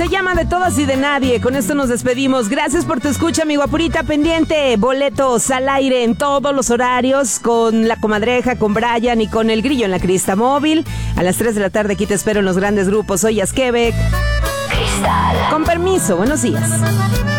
Se llama De Todas y de Nadie. Con esto nos despedimos. Gracias por tu escucha, mi guapurita pendiente. Boletos al aire en todos los horarios con La Comadreja, con Brian y con El Grillo en la Crista Móvil. A las 3 de la tarde aquí te espero en los grandes grupos. Soy Asquebec. Cristal. Con permiso, buenos días.